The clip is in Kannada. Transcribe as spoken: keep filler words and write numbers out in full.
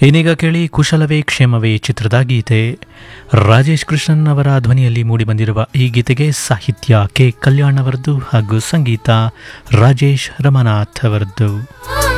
ಏನೀಗ ಕೇಳಿ ಕುಶಲವೇ ಕ್ಷೇಮವೇ ಚಿತ್ರದ ಗೀತೆ. ರಾಜೇಶ್ ಕೃಷ್ಣನ್ ಅವರ ಧ್ವನಿಯಲ್ಲಿ ಮೂಡಿಬಂದಿರುವ ಈ ಗೀತೆಗೆ ಸಾಹಿತ್ಯ ಕೆ ಕಲ್ಯಾಣ್ ಅವರದ್ದು ಹಾಗೂ ಸಂಗೀತ ರಾಜೇಶ್ ರಮನಾಥ್ ಅವರದ್ದು.